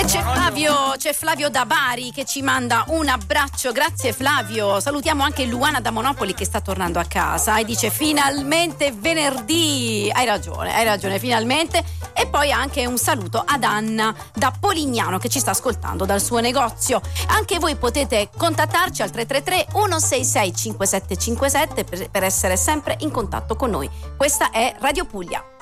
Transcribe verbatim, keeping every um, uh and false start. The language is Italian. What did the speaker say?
C'è Flavio, c'è Flavio da Bari che ci manda un abbraccio, grazie Flavio. Salutiamo anche Luana da Monopoli che sta tornando a casa e dice finalmente venerdì. Hai ragione, hai ragione, finalmente. E poi anche un saluto ad Anna da Polignano che ci sta ascoltando dal suo negozio. Anche voi potete contattarci al tre tre tre uno sei sei cinque sette cinque sette per, per essere sempre in contatto con noi. Questa è Radio Puglia.